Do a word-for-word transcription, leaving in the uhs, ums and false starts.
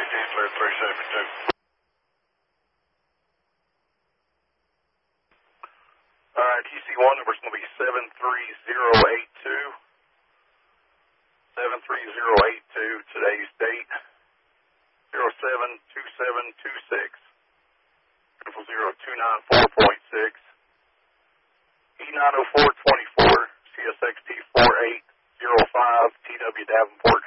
clear three seven two. All right, T C one number is going to be seven three zero eight two. seven three zero eight two, today's date, zero seven two seven two six, triple zero two nine four point six, E nine oh four twenty-four, C S X T four eight zero five, T W Davenport.